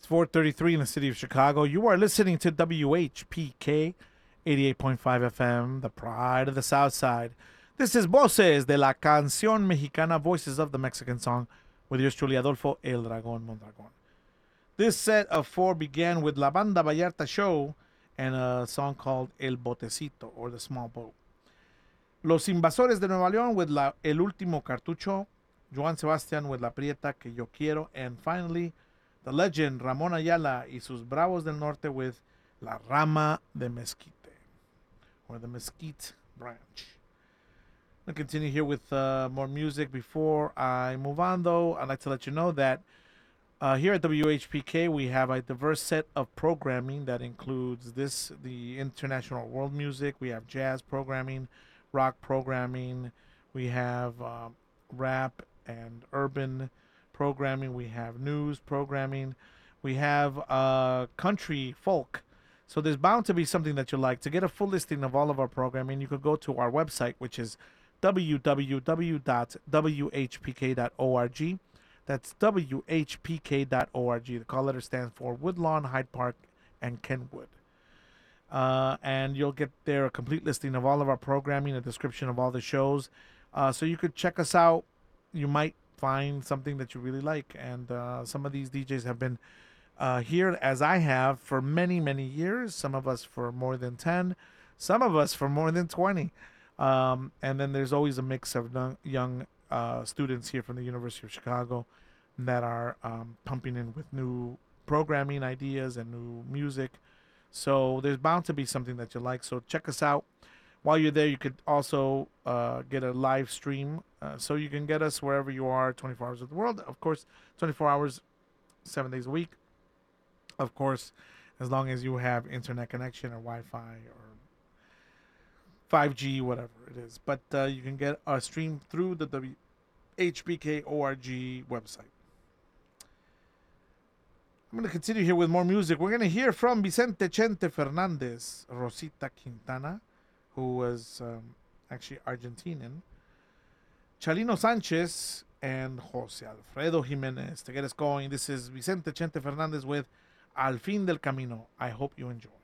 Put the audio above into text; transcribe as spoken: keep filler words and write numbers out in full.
It's four thirty-three in the city of Chicago. You are listening to W H P K eighty-eight point five F M, the pride of the South Side. This is Voces de la Canción Mexicana, Voices of the Mexican Song, with yours truly, Adolfo El Dragón Mondragón. This set of four began with La Banda Vallarta Show and a song called El Botecito, or The Small Boat. Los Invasores de Nueva León with la, El Último Cartucho, Joan Sebastián with La Prieta que Yo Quiero, and finally, the legend Ramón Ayala y sus Bravos del Norte with La Rama de Mesquite, or the Mesquite Branch. I'm going to continue here with uh, more music. Before I move on, though, I'd like to let you know that uh, here at W H P K, we have a diverse set of programming that includes this, the international world music. We have jazz programming, rock programming. We have uh, rap and urban programming. We have news programming. We have uh, country folk. So there's bound to be something that you like. To get a full listing of all of our programming, you could go to our website, which is w w w dot w h p k dot org. That's w h p k dot org. The call letter stands for Woodlawn, Hyde Park, and Kenwood. Uh, and you'll get there a complete listing of all of our programming, a description of all the shows. Uh, so you could check us out. You might find something that you really like. And uh, some of these D Js have been uh, here, as I have, for many, many years. Some of us for more than ten. Some of us for more than twenty. Um, and then there's always a mix of young uh, students here from the University of Chicago that are um, pumping in with new programming ideas and new music. So there's bound to be something that you like. So check us out. While you're there, you could also uh, get a live stream. Uh, so you can get us wherever you are, twenty-four hours of the world. Of course, twenty-four hours, seven days a week. Of course, as long as you have internet connection or Wi-Fi or five G, whatever it is. But uh, you can get a stream through the W H P K org website. I'm going to continue here with more music. We're going to hear from Vicente Chente Fernandez, Rosita Quintana, who was um, actually Argentinian, Chalino Sanchez, and Jose Alfredo Jimenez. To get us going, this is Vicente Chente Fernandez with Al Fin del Camino. I hope you enjoy.